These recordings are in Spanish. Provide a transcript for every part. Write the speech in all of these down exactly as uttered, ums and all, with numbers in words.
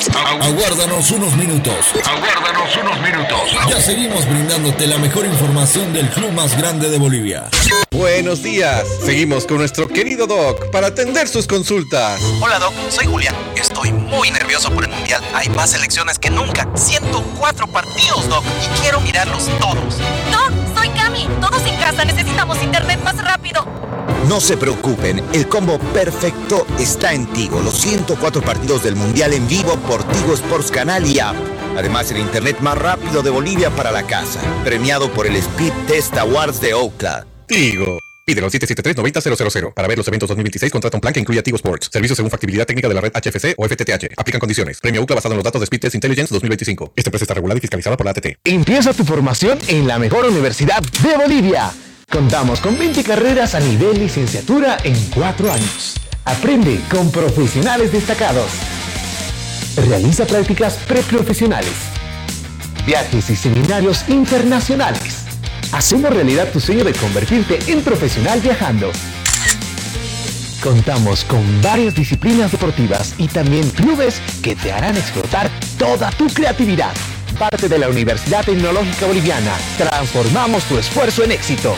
Aguárdanos unos minutos. Aguárdanos unos minutos. Ya seguimos brindándote la mejor información del club más grande de Bolivia. Buenos días. Seguimos con nuestro querido Doc para atender sus consultas. Hola Doc, soy Julián. Estoy muy nervioso por el Mundial. Hay más selecciones que nunca. ciento cuatro partidos, Doc. Y quiero mirarlos todos. Doc, soy Cami. Todos en casa necesitamos internet más rápido. No se preocupen, el combo perfecto está en Tigo. Los ciento cuatro partidos del Mundial en vivo por Tigo Sports Canal y App. Además, el internet más rápido de Bolivia para la casa. Premiado por el Speed Test Awards de Ookla. Tigo. Pídelo siete siete tres, nueve cero cero cero. Para ver los eventos dos mil veintiséis, contrata un plan que incluya Tigo Sports. Servicios según factibilidad técnica de la red H F C o F T T H. Aplican condiciones. Premio Ookla basado en los datos de Speed Test Intelligence dos mil veinticinco. Esta empresa está regulada y fiscalizada por la A T T. Empieza tu formación en la mejor universidad de Bolivia. Contamos con veinte carreras a nivel licenciatura en cuatro años. Aprende con profesionales destacados. Realiza prácticas preprofesionales. Viajes y seminarios internacionales. Hacemos realidad tu sueño de convertirte en profesional viajando. Contamos con varias disciplinas deportivas y también clubes que te harán explotar toda tu creatividad. Parte de la Universidad Tecnológica Boliviana. Transformamos tu esfuerzo en éxito.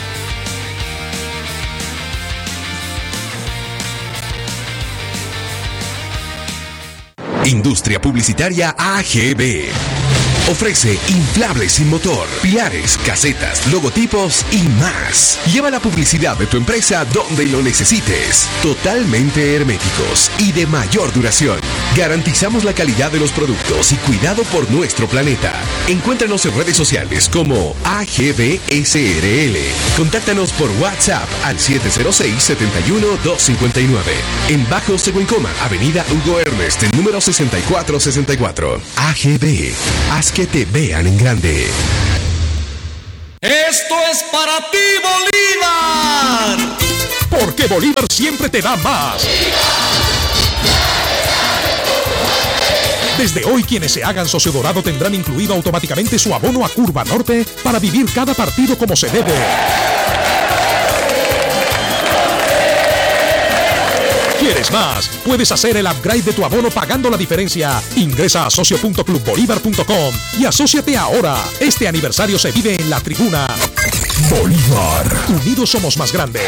Industria Publicitaria A G B. Ofrece inflables sin motor, pilares, casetas, logotipos y más. Lleva la publicidad de tu empresa donde lo necesites. Totalmente herméticos y de mayor duración. Garantizamos la calidad de los productos y cuidado por nuestro planeta. Encuéntranos en redes sociales como A G B S R L. Contáctanos por WhatsApp al siete cero seis, siete uno, dos cinco nueve. En Bajo Seguincoma, Avenida Hugo Ernest, número sesenta y cuatro sesenta y cuatro. A G B. Haz que te vean en grande. Esto es para ti, Bolívar. Porque Bolívar siempre te da más. Desde hoy, quienes se hagan socio dorado tendrán incluido automáticamente su abono a Curva Norte para vivir cada partido como se debe. ¿Quieres más? Puedes hacer el upgrade de tu abono pagando la diferencia. Ingresa a socio punto club bolívar punto com y asóciate ahora. Este aniversario se vive en la tribuna. Bolívar. Unidos somos más grandes.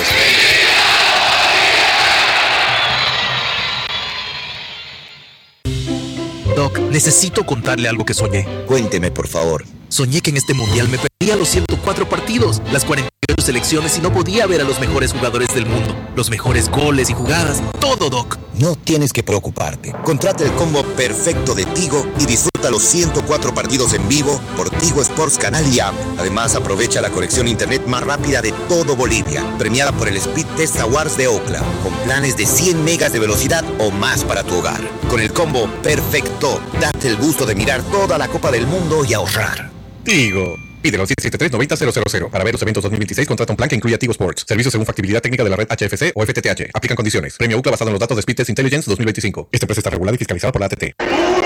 Doc, necesito contarle algo que soñé. Cuénteme, por favor. Soñé que en este mundial me perdía los ciento cuatro partidos, las cuarenta y ocho selecciones y no podía ver a los mejores jugadores del mundo, los mejores goles y jugadas, todo, Doc. No tienes que preocuparte. Contrata el combo perfecto de Tigo y disfruta los ciento cuatro partidos en vivo por Tigo Sports Canal y App. Además, aprovecha la conexión internet más rápida de todo Bolivia, premiada por el Speed Test Awards de Ookla, con planes de cien megas de velocidad o más para tu hogar. Con el combo perfecto, date el gusto de mirar toda la Copa del Mundo y ahorrar. Tigo. Pídelo siete siete tres, nueve cero cero cero. Para ver los eventos dos mil veintiséis, contrata un plan que incluya Tigo Sports. Servicios según factibilidad técnica de la red H F C o F T T H. Aplican condiciones. Premio Ookla basado en los datos de Speed Test Intelligence dos mil veinticinco. Esta empresa está regulada y fiscalizada por la A T T.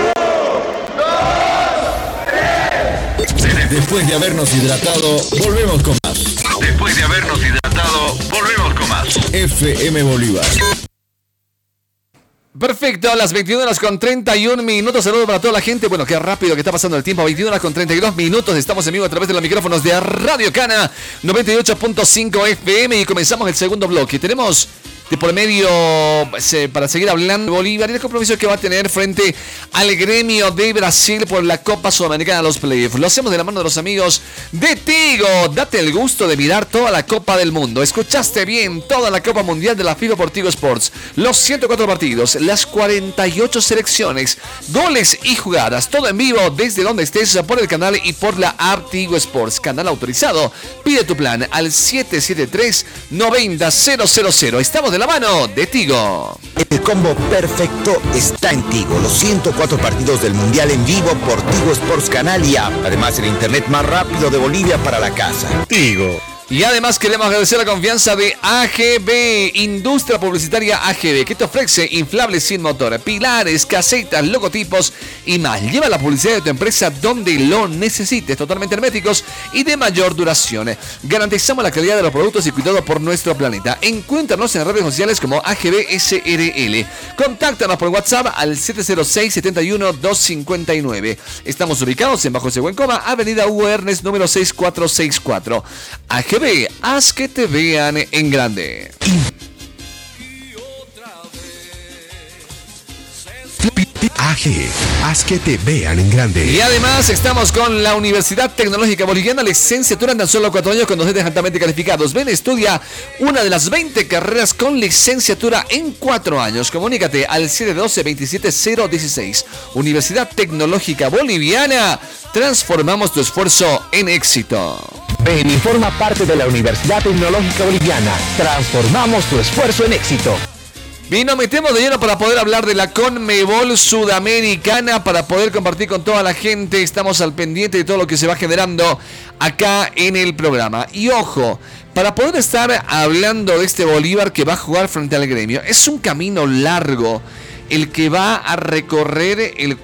Después de habernos hidratado, volvemos con más. Después de habernos hidratado, volvemos con más. F M Bolívar. Perfecto, a las veintiuna horas con treinta y un minutos. Saludos para toda la gente. Bueno, qué rápido que está pasando el tiempo. veintiuna horas con treinta y dos minutos. Estamos en vivo a través de los micrófonos de Radio Cana noventa y ocho punto cinco F M y comenzamos el segundo bloque. Tenemos de por medio, para seguir hablando de Bolívar y el compromiso que va a tener frente al gremio de Brasil por la Copa Sudamericana de los Playoffs. Lo hacemos de la mano de los amigos de Tigo. Date el gusto de mirar toda la Copa del Mundo. Escuchaste bien, toda la Copa Mundial de la FIFA por Tigo Sports. Los ciento cuatro partidos, las cuarenta y ocho selecciones, goles y jugadas. Todo en vivo desde donde estés por el canal y por la app Tigo Sports. Canal autorizado. Pide tu plan al siete siete tres, nueve cero cero cero. Estamos de la mano de Tigo. El combo perfecto está en Tigo. Los ciento cuatro partidos del Mundial en vivo por Tigo Sports Canal y App. Además, el internet más rápido de Bolivia para la casa. Tigo. Y además queremos agradecer la confianza de A G B, Industria Publicitaria A G B, que te ofrece inflables sin motor, pilares, casetas, logotipos y más. Lleva la publicidad de tu empresa donde lo necesites, totalmente herméticos y de mayor duración. Garantizamos la calidad de los productos y cuidado por nuestro planeta. Encuéntranos en redes sociales como A G B S R L. Contáctanos por WhatsApp al siete cero seis, siete uno, dos cinco nueve. Estamos ubicados en Bajo Seguencoma, Avenida Hugo Ernest, número seis cuatro seis cuatro. A G B, haz que te vean en grande. A G, haz que te vean en grande. Y además estamos con la Universidad Tecnológica Boliviana, licenciatura en tan solo cuatro años con docentes altamente calificados. Ven, estudia una de las veinte carreras con licenciatura en cuatro años. Comunícate al siete uno dos, veintisiete cero dieciséis. Universidad Tecnológica Boliviana, transformamos tu esfuerzo en éxito. Ven y forma parte de la Universidad Tecnológica Boliviana. Transformamos tu esfuerzo en éxito. Y nos metemos de lleno para poder hablar de la Conmebol Sudamericana, para poder compartir con toda la gente. Estamos al pendiente de todo lo que se va generando acá en el programa. Y ojo, para poder estar hablando de este Bolívar que va a jugar frente al Gremio, es un camino largo el que va a recorrer el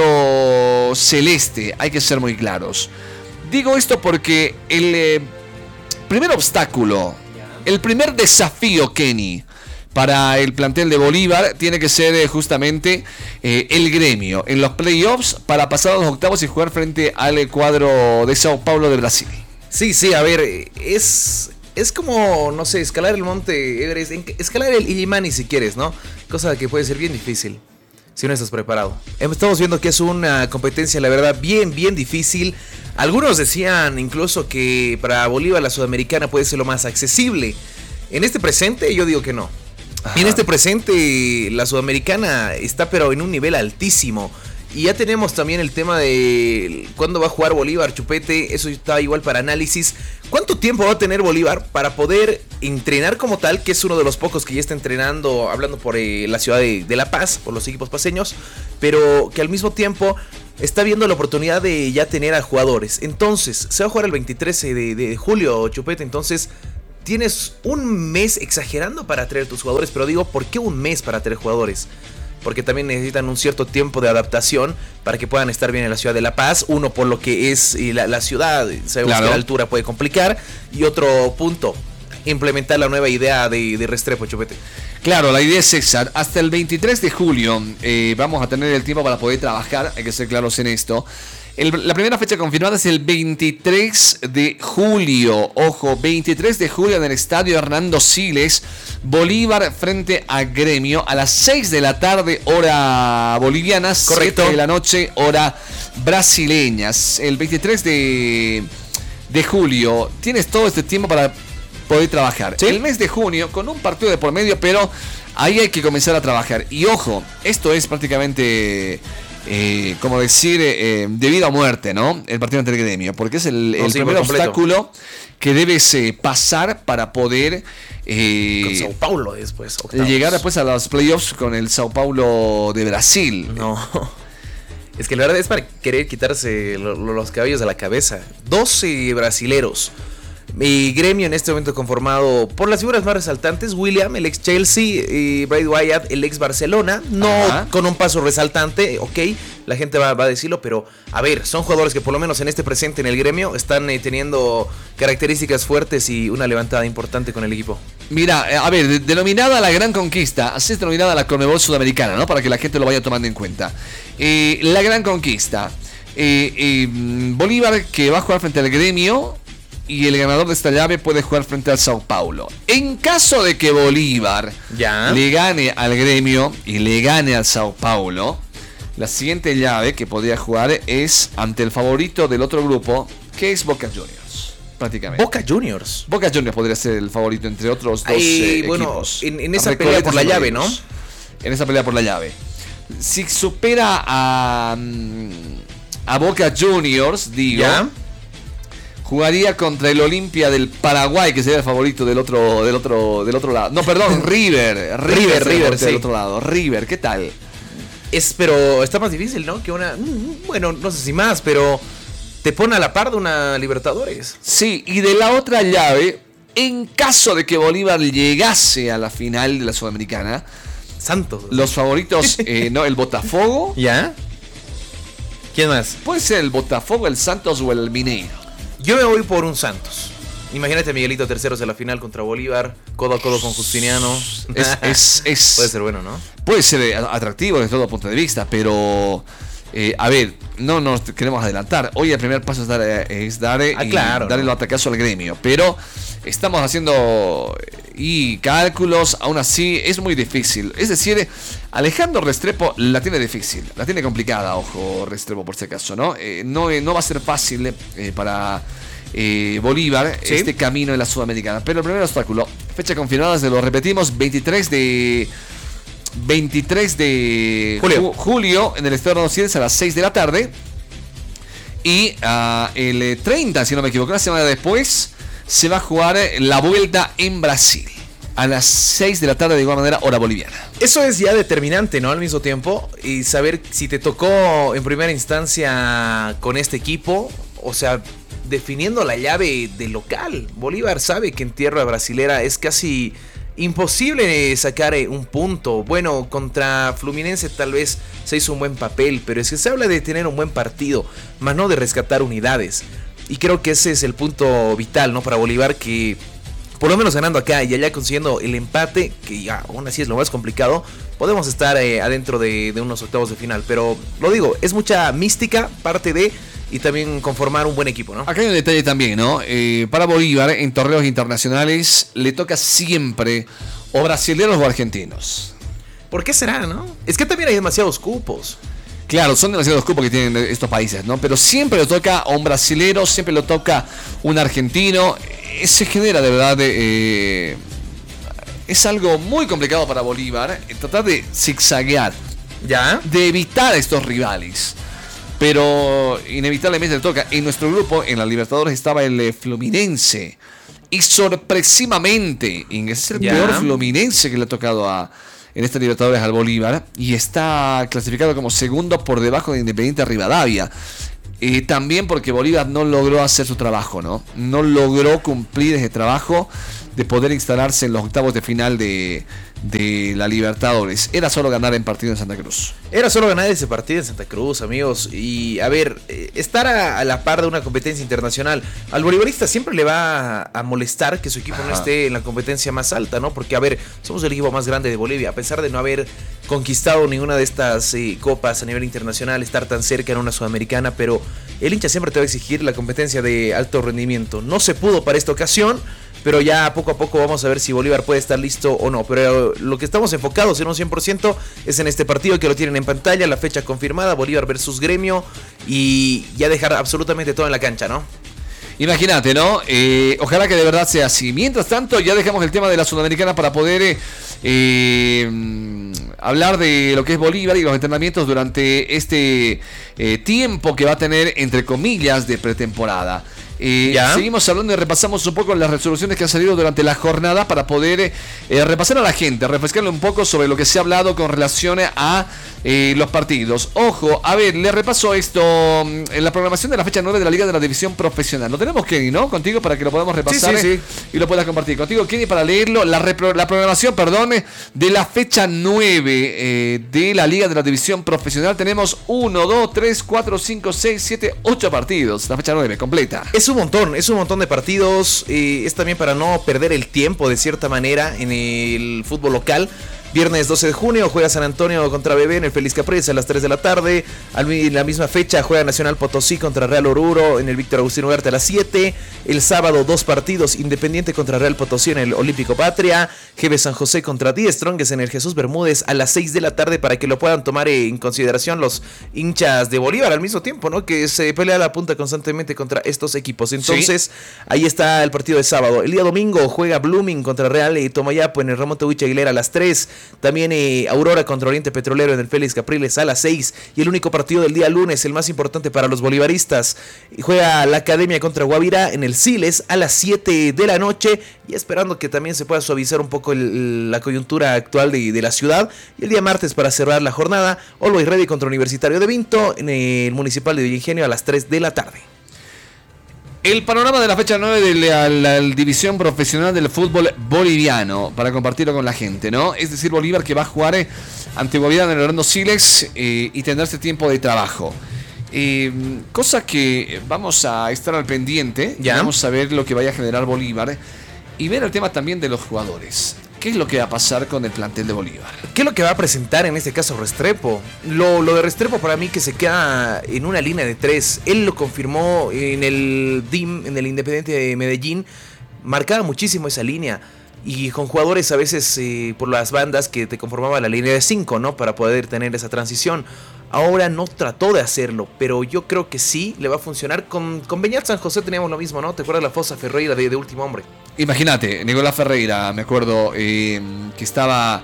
cuadro celeste. Hay que ser muy claros. Digo esto porque el eh, primer obstáculo, el primer desafío, Kenny, para el plantel de Bolívar tiene que ser eh, justamente eh, el Gremio en los playoffs para pasar a los octavos y jugar frente al cuadro de Sao Paulo de Brasil. Sí, sí, a ver, es, es como, no sé, escalar el monte Everest, escalar el Illimani si quieres, ¿no? Cosa que puede ser bien difícil si no estás preparado. Estamos viendo que es una competencia, la verdad, bien, bien difícil. Algunos decían incluso que para Bolívar la Sudamericana puede ser lo más accesible. En este presente yo digo que no. Y en este presente la Sudamericana está pero en un nivel altísimo. Y ya tenemos también el tema de cuándo va a jugar Bolívar, Chupete. Eso está igual para análisis. ¿Cuánto tiempo va a tener Bolívar para poder entrenar como tal? Que es uno de los pocos que ya está entrenando, hablando por eh, la ciudad de, de La Paz, por los equipos paseños. Pero que al mismo tiempo está viendo la oportunidad de ya tener a jugadores. Entonces, se va a jugar el veintitrés de, de julio, Chupete. Entonces tienes un mes exagerando para traer tus jugadores. Pero digo, ¿por qué un mes para traer jugadores? Porque también necesitan un cierto tiempo de adaptación para que puedan estar bien en la ciudad de La Paz. Uno, por lo que es la, la ciudad, sabemos claro. que la altura puede complicar. Y otro punto, implementar la nueva idea de, de Restrepo, Chupete. Claro, la idea es esa. Hasta el veintitrés de julio eh, vamos a tener el tiempo para poder trabajar. Hay que ser claros en esto. El, la primera fecha confirmada es el veintitrés de julio. Ojo, veintitrés de julio en el estadio Hernando Siles. Bolívar frente a Gremio a las seis de la tarde, hora boliviana. Correcto. siete de la noche, hora brasileñas. El veintitrés de, de julio. Tienes todo este tiempo para poder trabajar. ¿Sí? El mes de junio, con un partido de por medio, pero ahí hay que comenzar a trabajar. Y ojo, esto es prácticamente... Eh, como decir, eh, de vida o muerte, ¿no? El partido ante el Gremio, porque es el, no, el sí, primer obstáculo que debes eh, pasar para poder eh, con Sao Paulo después octavos. Llegar después a los playoffs con el Sao Paulo de Brasil. No, es que la verdad es para querer quitarse lo, lo, los cabellos de la cabeza. doce brasileros. Mi Gremio en este momento conformado por las figuras más resaltantes: William, el ex Chelsea, y Brady Wyatt, el ex Barcelona. No Ajá. con un paso resaltante, ok, la gente va, va a decirlo, pero a ver, son jugadores que por lo menos en este presente en el Gremio están eh, teniendo características fuertes y una levantada importante con el equipo. Mira, a ver, de, denominada la Gran Conquista, así es denominada la Conmebol Sudamericana, ¿no? Para que la gente lo vaya tomando en cuenta. Eh, la Gran Conquista. Eh, eh, Bolívar, que va a jugar frente al Gremio, y el ganador de esta llave puede jugar frente al Sao Paulo. En caso de que Bolívar ya. le gane al Gremio y le gane al Sao Paulo, la siguiente llave que podría jugar es ante el favorito del otro grupo, que es Boca Juniors. Prácticamente. Boca Juniors. Boca Juniors podría ser el favorito entre otros dos Ay, eh, bueno, equipos. En, en esa pelea por la llave, ¿no? En esa pelea por la llave. Si supera a, a Boca Juniors, digo... ¿Ya? Jugaría contra el Olimpia del Paraguay, que sería el favorito del otro, del otro, del otro lado. No, perdón, River. River, River, River sí. Del otro lado. River, ¿qué tal? Es, pero está más difícil, ¿no? Que una, bueno, no sé si más, pero te pone a la par de una Libertadores. Sí, y de la otra llave, en caso de que Bolívar llegase a la final de la Sudamericana, Santos. Los favoritos, eh, no, el Botafogo. ¿Ya? ¿Quién más? Puede ser el Botafogo, el Santos o el Mineiro. Yo me voy por un Santos. Imagínate a Miguelito terceros en la final contra Bolívar, codo a codo con Justiniano. Es, es, es, puede ser bueno, ¿no? Puede ser atractivo desde todo punto de vista, pero... Eh, a ver, no nos queremos adelantar. Hoy el primer paso es dar, es dar, ah, y claro, darle ¿no? el atacazo al gremio. Pero estamos haciendo y cálculos, aún así es muy difícil. Es decir, Alejandro Restrepo la tiene difícil, la tiene complicada, ojo Restrepo por si acaso, ¿no? Eh, no, no va a ser fácil eh, para eh, Bolívar ¿sí? este camino en la Sudamericana. Pero el primer obstáculo, fecha confirmada, se lo repetimos, veintitrés de... veintitrés de julio, ju- julio en el Estadio Nacional a las seis de la tarde. Y uh, el treinta, si no me equivoco, una semana después, se va a jugar la vuelta en Brasil. A las seis de la tarde, de igual manera, hora boliviana. Eso es ya determinante, ¿no? Al mismo tiempo. Y saber si te tocó en primera instancia con este equipo. O sea, definiendo la llave del local. Bolívar sabe que en tierra brasilera es casi... imposible sacar un punto. Bueno, contra Fluminense tal vez se hizo un buen papel, pero es que se habla de tener un buen partido, más no de rescatar unidades. Y creo que ese es el punto vital, ¿no? Para Bolívar, que por lo menos ganando acá y allá consiguiendo el empate, que ya aún así es lo más complicado, podemos estar eh, adentro de, de unos octavos de final. Pero lo digo, es mucha mística, parte de... y también conformar un buen equipo, ¿no? Acá hay un detalle también, ¿no? Eh, para Bolívar, en torneos internacionales, le toca siempre o brasileños o argentinos. ¿Por qué será, no? Es que también hay demasiados cupos. Claro, son demasiados cupos que tienen estos países, ¿no? Pero siempre le toca a un brasilero, siempre le toca un argentino. Eh, se genera, de verdad, eh, es algo muy complicado para Bolívar, eh, tratar de zigzaguear, ¿ya? De evitar a estos rivales. Pero inevitablemente le toca. En nuestro grupo, en la Libertadores, estaba el eh, Fluminense. Y sorpresivamente, y es el ¿ya? peor Fluminense que le ha tocado a, en esta Libertadores al Bolívar. Y está clasificado como segundo por debajo de Independiente Rivadavia. Eh, también porque Bolívar no logró hacer su trabajo, ¿no? No logró cumplir ese trabajo de poder instalarse en los octavos de final de, de la Libertadores. Era solo ganar en partido en Santa Cruz. Era solo ganar ese partido en Santa Cruz, amigos. Y a ver, estar a, a la par de una competencia internacional, al bolivarista siempre le va a, a molestar que su equipo Ajá. no esté en la competencia más alta, ¿no? Porque, a ver, somos el equipo más grande de Bolivia. A pesar de no haber conquistado ninguna de estas eh, copas a nivel internacional, estar tan cerca en una sudamericana, pero el hincha siempre te va a exigir la competencia de alto rendimiento. No se pudo para esta ocasión, pero ya poco a poco vamos a ver si Bolívar puede estar listo o no. Pero lo que estamos enfocados en un cien por ciento es en este partido que lo tienen en pantalla, la fecha confirmada, Bolívar versus Gremio, y ya dejar absolutamente todo en la cancha, ¿no? Imagínate, ¿no? Eh, ojalá que de verdad sea así. Mientras tanto, ya dejamos el tema de la Sudamericana para poder eh, eh, hablar de lo que es Bolívar y los entrenamientos durante este eh, tiempo que va a tener, entre comillas, de pretemporada. Eh, seguimos hablando y repasamos un poco las resoluciones que han salido durante la jornada para poder eh, repasar a la gente, refrescarle un poco sobre lo que se ha hablado con relación a eh, los partidos. Ojo, a ver, le repaso esto en la programación de la fecha nueve de la Liga de la División Profesional. Lo tenemos, Kenny, ¿no? Contigo para que lo podamos repasar sí, sí, sí. y lo puedas compartir. Contigo, Kenny, para leerlo. La, repro- la programación, perdón, de la fecha nueve eh, de la Liga de la División Profesional. Tenemos uno, dos, tres, cuatro, cinco, seis, siete, ocho partidos. La fecha nueve completa. Es un montón, es un montón de partidos. Eh, es también para no perder el tiempo de cierta manera en el fútbol local. Viernes doce de junio juega San Antonio contra B B en el Félix Capriles a las tres de la tarde. En la misma fecha juega Nacional Potosí contra Real Oruro en el Víctor Agustín Ugarte a las siete. El sábado dos partidos, Independiente contra Real Potosí en el Olímpico Patria. G B San José contra Die Strongest en el Jesús Bermúdez a las seis de la tarde, para que lo puedan tomar en consideración los hinchas de Bolívar al mismo tiempo, ¿no? Que se pelea la punta constantemente contra estos equipos. Entonces, ¿sí? Ahí está el partido de sábado. El día domingo juega Blooming contra Real y Tomayapo en el Ramón Tehuiche Aguilera a las tres. También eh, Aurora contra Oriente Petrolero en el Félix Capriles a las seis. Y el único partido del día lunes, el más importante para los bolivaristas, juega la Academia contra Guavirá en el Siles a las siete de la noche. Y esperando que también se pueda suavizar un poco el, la coyuntura actual de, de la ciudad. Y el día martes, para cerrar la jornada, Always Ready contra Universitario de Vinto en el Municipal de Villingenio a las tres de la tarde. El panorama de la fecha nueve de la, la, la división profesional del fútbol boliviano, para compartirlo con la gente, ¿no? Es decir, Bolívar que va a jugar eh, ante Guavirá en el Orlando Silex eh, y tendrá este tiempo de trabajo. Eh, cosa que vamos a estar al pendiente, ¿ya? Vamos a ver lo que vaya a generar Bolívar y ver el tema también de los jugadores. ¿Qué es lo que va a pasar con el plantel de Bolívar? ¿Qué es lo que va a presentar en este caso Restrepo? Lo, lo de Restrepo para mí que se queda en una línea de tres. Él lo confirmó en el D I M, en el Independiente de Medellín. Marcaba muchísimo esa línea. Y con jugadores a veces eh, por las bandas que te conformaba la línea de cinco, ¿no? Para poder tener esa transición. Ahora no trató de hacerlo, pero yo creo que sí le va a funcionar. Con, con Beñat San José teníamos lo mismo, ¿no? ¿Te acuerdas la fosa Ferreira de, de Último Hombre? Imagínate, Nicolás Ferreira, me acuerdo eh, que estaba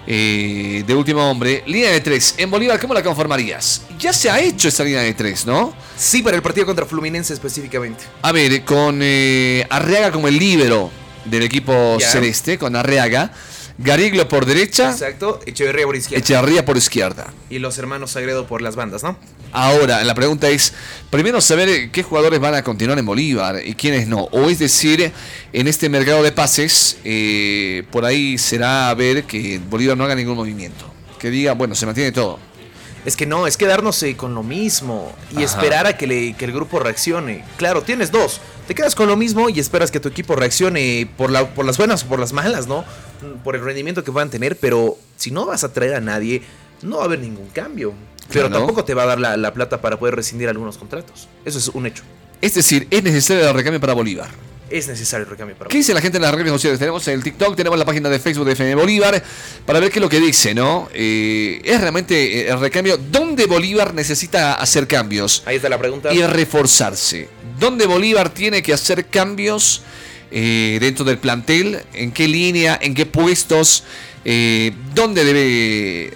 eh, de Último Hombre. Línea de tres. En Bolívar, ¿cómo la conformarías? Ya se ha hecho esa línea de tres, ¿no? Sí, para el partido contra Fluminense específicamente. A ver, con eh, Arriaga como el líbero del equipo ya. celeste, con Arriaga. Gariglio por derecha. Exacto, Echeverría por izquierda. Echeverría por izquierda. Y los hermanos Sagredo por las bandas, ¿no? Ahora, la pregunta es, primero saber qué jugadores van a continuar en Bolívar y quiénes no. O es decir, en este mercado de pases, eh, por ahí será ver que Bolívar no haga ningún movimiento. Que diga, bueno, se mantiene todo. Es que no, es quedarnos eh, con lo mismo y Ajá. esperar a que, le, que el grupo reaccione. Claro, tienes dos. Te quedas con lo mismo y esperas que tu equipo reaccione por, la, por las buenas o por las malas, ¿no? Por el rendimiento que puedan tener, pero si no vas a traer a nadie, no va a haber ningún cambio. Pero claro, tampoco te va a dar la, la plata para poder rescindir algunos contratos. Eso es un hecho. Es decir, es necesario el recambio para Bolívar. Es necesario el recambio para ¿Qué dice la gente en las redes sociales? Tenemos el TikTok, tenemos la página de Facebook de F M Bolívar para ver qué es lo que dice, ¿no? Eh, es realmente el recambio. ¿Dónde Bolívar necesita hacer cambios? Ahí está la pregunta. Y reforzarse. ¿Dónde Bolívar tiene que hacer cambios eh, dentro del plantel? ¿En qué línea? ¿En qué puestos? Eh, ¿Dónde debe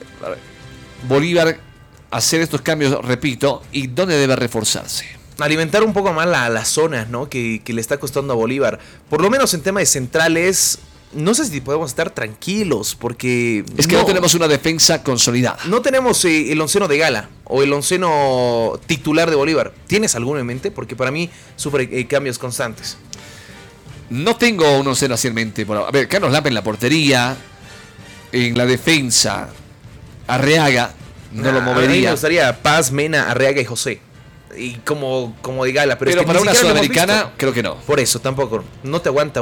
Bolívar hacer estos cambios, repito? ¿Y dónde debe reforzarse? Alimentar un poco más la, la zona, ¿no? Que, que le está costando a Bolívar. Por lo menos en tema de centrales, no sé si podemos estar tranquilos, porque... Es que no, no tenemos una defensa consolidada. No tenemos eh, el onceno de gala o el onceno titular de Bolívar. ¿Tienes alguno en mente? Porque para mí sufre eh, cambios constantes. No tengo un onceno así en mente. Bueno, a ver, Carlos Lampe en la portería, en la defensa, Arriaga, no ah, lo movería. A mí me gustaría Paz, Mena, Arriaga y José. Y como, como de gala, pero, pero es que para ni una siquiera sudamericana creo que no. Por eso tampoco, no te aguanta